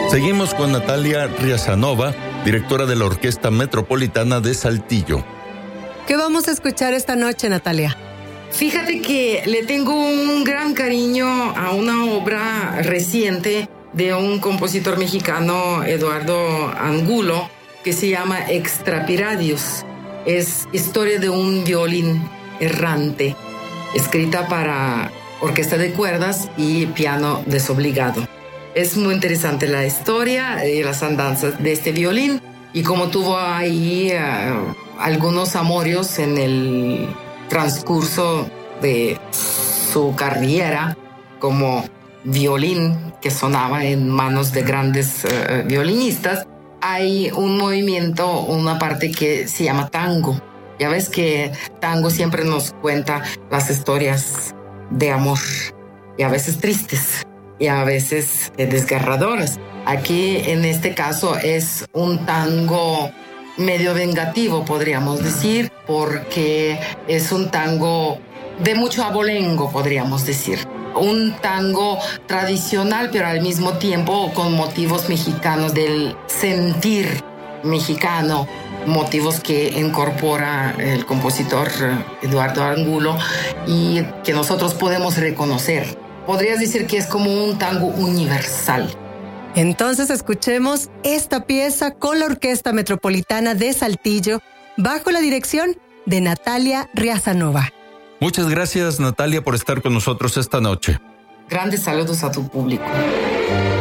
Seguimos con Natalia Riazanova, directora de la Orquesta Metropolitana de Saltillo. ¿Qué vamos a escuchar esta noche, Natalia? Fíjate que le tengo un gran cariño a una obra reciente de un compositor mexicano, Eduardo Angulo, que se llama Extrapiradios. Es historia de un violín errante, escrita para orquesta de cuerdas y piano desobligado. Es muy interesante la historia y las andanzas de este violín y cómo tuvo ahí algunos amorios en el transcurso de su carrera como violín que sonaba en manos de grandes violinistas. Hay un movimiento, una parte que se llama tango. Ya ves que tango siempre nos cuenta las historias de amor y a veces tristes y a veces desgarradoras. Aquí en este caso es un tango medio vengativo, podríamos decir, porque es un tango de mucho abolengo, podríamos decir. Un tango tradicional, pero al mismo tiempo con motivos mexicanos del sentir mexicano, motivos que incorpora el compositor Eduardo Angulo y que nosotros podemos reconocer. Podrías decir que es como un tango universal. Entonces escuchemos esta pieza con la Orquesta Metropolitana de Saltillo bajo la dirección de Natalia Riazanova. Muchas gracias, Natalia, por estar con nosotros esta noche. Grandes saludos a tu público.